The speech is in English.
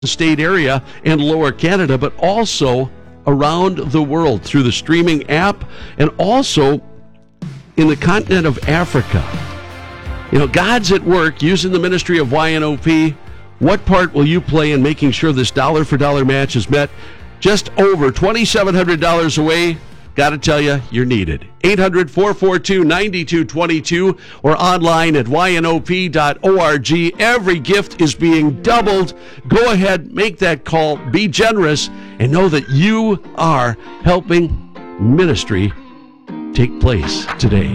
state area and Lower Canada, but also around the world through the streaming app and also in the continent of Africa. You know, God's at work using the ministry of YNOP. What part will you play in making sure this dollar for dollar match is met? Just over $2,700 away. Got to tell you, you're needed. 800-442-9222 or online at ynop.org. Every gift is being doubled. Go ahead, make that call, be generous, and know that you are helping ministry take place today.